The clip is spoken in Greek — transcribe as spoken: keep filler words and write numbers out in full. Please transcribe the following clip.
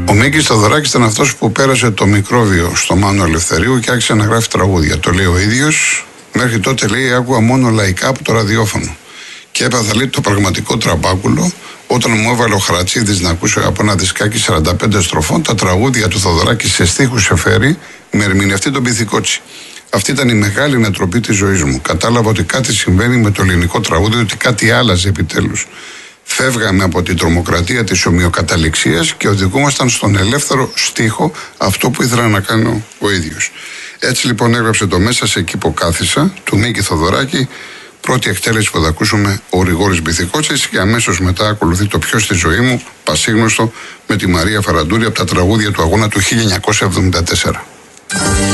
Ο Μίκης Θοδωράκης ήταν αυτός που πέρασε το μικρόβιο στο Μάνο Ελευθερίου και άρχισε να γράφει τραγούδια. Το λέει ο ίδιος. Μέχρι τότε, λέει, άκουγα μόνο λαϊκά από το ραδιόφωνο. Και έπαθα, λέει, το πραγματικό τραμπάκουλο όταν μου έβαλε ο Χαρατσίδης να ακούσω από ένα δισκάκι σαράντα πέντε στροφών τα τραγούδια του Θοδωράκη σε στίχους εφέρει με ερμηνευτή τον Πυθικότσι. Αυτή ήταν η μεγάλη νετροπή της ζωής μου. Κατάλαβα ότι κάτι συμβαίνει με το ελληνικό τραγούδι, ότι κάτι άλλαζε επιτέλους. Φεύγαμε από την τρομοκρατία της ομοιοκαταληξίας και οδηγούμασταν στον ελεύθερο στίχο, αυτό που ήθελα να κάνω ο ίδιος. Έτσι λοιπόν έγραψε το Μέσα σε εκεί που κάθισα του Μίκη Θοδωράκη. Πρώτη εκτέλεση που θα ακούσουμε ο Γρηγόρης Πυθικότσης και αμέσως μετά ακολουθεί το Ποιος στη ζωή μου, πασίγνωστο, με τη Μαρία Φαραντούρη από τα τραγούδια του αγώνα του χίλια εννιακόσια εβδομήντα τέσσερα.